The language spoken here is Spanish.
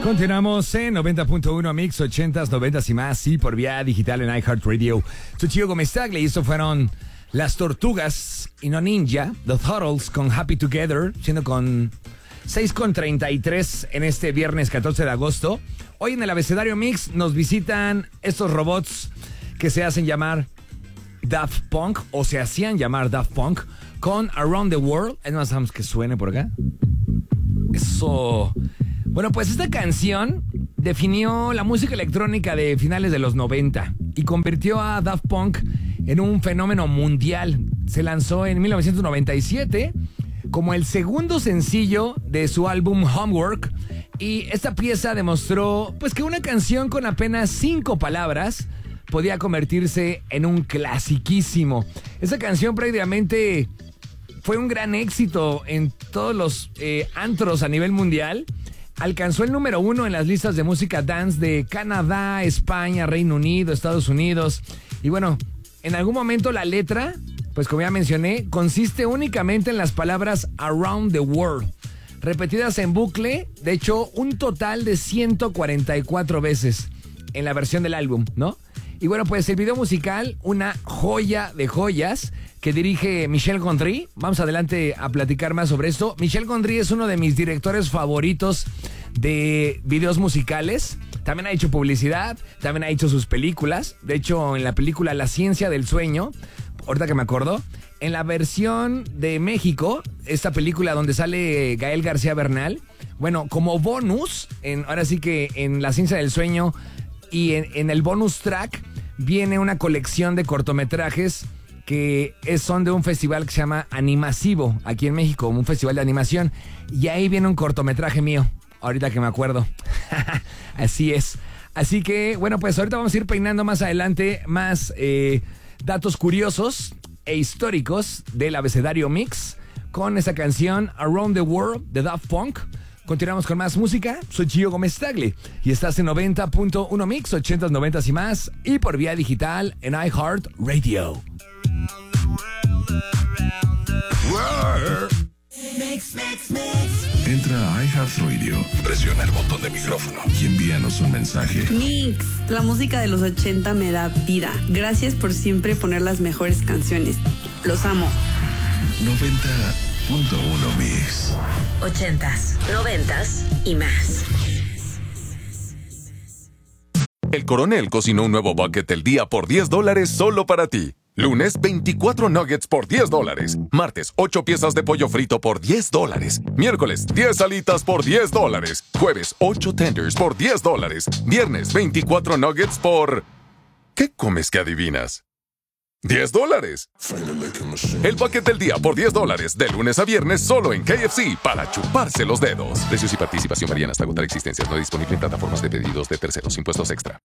Continuamos en 90.1 Mix, 80s, 90s y más, sí, por vía digital en iHeartRadio. Soy Chico Gómez Tagle y estos fueron Las Tortugas y No Ninja, The Turtles con Happy Together, siendo con 6:33 en este viernes 14 de agosto. Hoy en el Abecedario Mix nos visitan estos robots que se hacen llamar Daft Punk, o se hacían llamar Daft Punk, con Around the World. Es más, vamos que suene por acá. Eso. Bueno, pues esta canción definió la música electrónica de finales de los 90 y convirtió a Daft Punk en un fenómeno mundial. Se lanzó en 1997 como el segundo sencillo de su álbum Homework, y esta pieza demostró pues que una canción con apenas 5 palabras podía convertirse en un clasiquísimo. Esa canción prácticamente fue un gran éxito en todos los antros a nivel mundial. Alcanzó el número 1 en las listas de música dance de Canadá, España, Reino Unido, Estados Unidos. Y bueno, en algún momento la letra, pues como ya mencioné, consiste únicamente en las palabras Around the World, repetidas en bucle, de hecho, un total de 144 veces en la versión del álbum, ¿no? Y bueno, pues el video musical, una joya de joyas, que dirige Michel Gondry. Vamos adelante a platicar más sobre esto. Michel Gondry es uno de mis directores favoritos de videos musicales. También ha hecho publicidad, también ha hecho sus películas. De hecho, en la película La Ciencia del Sueño, ahorita que me acuerdo, en la versión de México, esta película donde sale Gael García Bernal, bueno, como bonus, ahora sí que en La Ciencia del Sueño y en el bonus track viene una colección de cortometrajes que son de un festival que se llama Animasivo, aquí en México, un festival de animación. Y ahí viene un cortometraje mío, ahorita que me acuerdo. Así es. Así que, bueno, pues ahorita vamos a ir peinando más adelante más datos curiosos e históricos del Abecedario Mix con esa canción Around the World de Daft Punk. Continuamos con más música. Soy Gio Gómez Tagle y estás en 90.1 Mix, 80s, 90s y más, y por vía digital en iHeartRadio. Entra a iHeartRadio, presiona el botón de micrófono y envíanos un mensaje. Mix, la música de los 80 me da vida. Gracias por siempre poner las mejores canciones. Los amo. 90.1 Mix. 80s, 90s y más. El Coronel cocinó un nuevo bucket del día por $10 solo para ti. Lunes, 24 nuggets por $10. Martes, 8 piezas de pollo frito por $10. Miércoles, 10 alitas por $10. Jueves, 8 tenders por $10. Viernes, 24 nuggets por... ¿Qué comes que adivinas? $10. El bucket del día por $10, de lunes a viernes solo en KFC, para chuparse los dedos. Precios y participación varían hasta agotar existencias. No disponible en plataformas de pedidos de terceros. Impuestos extra.